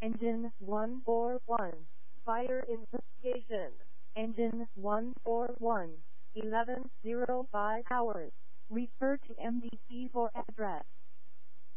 Engine 141. Fire investigation. Engine 141. 11:05 hours. Refer to MDT for address.